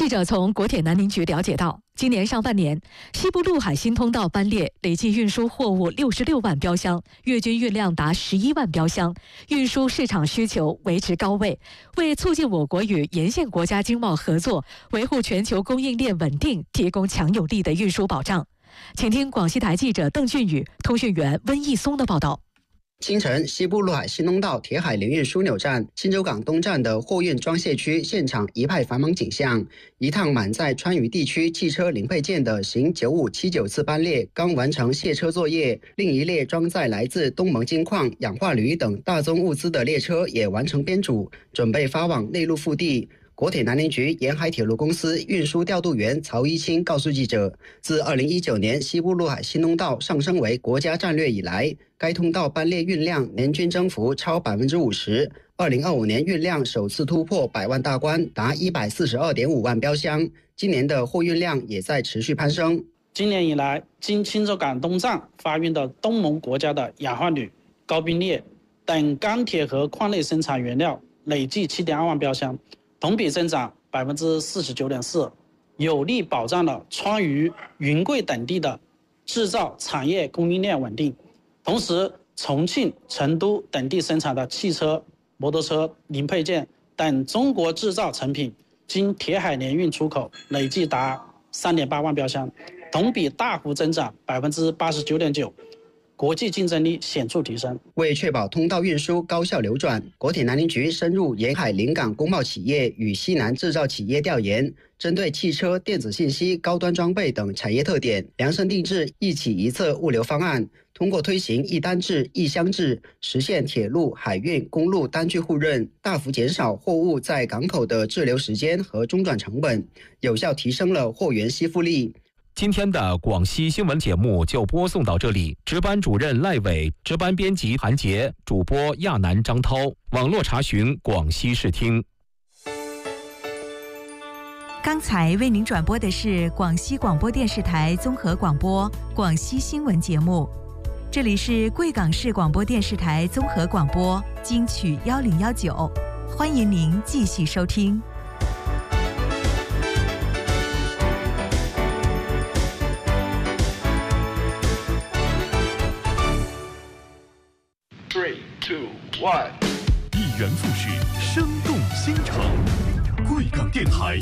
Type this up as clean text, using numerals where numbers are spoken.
者从国铁南宁局了解到，今年上半年，西部陆海新通道班列累计运输货物66万标箱，月均运量达11万标箱，运输市场需求维持高位，为促进我国与沿线国家经贸合作，维护全球供应链稳定提供强有力的运输保障。请听广西台记者邓俊宇、通讯员温义松的报道。 清晨，西部陆海新通道铁海联运枢纽站新洲港东站的货运装卸区现场一派繁忙景象。一趟满载川渝地区汽车零配件的行9579次班列刚完成卸车作业，另一列装载来自东盟金矿、氧化铝等大宗物资的列车也完成编组，准备发往内陆腹地。国铁南宁局沿海铁路公司运输调度员曹一清告诉记者，自2019年西部陆海新通道上升为国家战略以来，该通道班列运量年均增幅超50%。2025年运量首次突破100万大关，达142.5万标箱。今年的货运量也在持续攀升。 今年以来，经钦州港东站发运的东盟国家的氧化铝、高冰镍等钢铁和矿类生产原料累计7.2万标箱。同比增长49.4%，有力保障了川渝、云贵等地的制造产业供应链稳定。同时，重庆、成都等地生产的汽车、摩托车零配件等中国制造成品，经铁海联运出口累计达3.8万标箱，同比大幅增长89.9%。国际竞争力显著提升。 为确保通道运输高效流转，国铁南宁局深入沿海临港工贸企业与西南制造企业调研，针对汽车、电子信息、高端装备等产业特点，量身定制一起一策物流方案。通过推行一单制、一箱制，实现铁路、海运、公路单据互认，大幅减少货物在港口的滞留时间和中转成本，有效提升了货源吸附力。 今天的广西新闻节目就播送到这里，值班主任赖伟，值班编辑韩杰，主播亚楠、张涛，网络查询广西视听。 刚才为您转播的是广西广播电视台综合广播广西新闻节目，这里是贵港市广播电视台综合广播金曲1019，欢迎您继续收听。 3、2、1，一元复始，生动新城，贵港电台。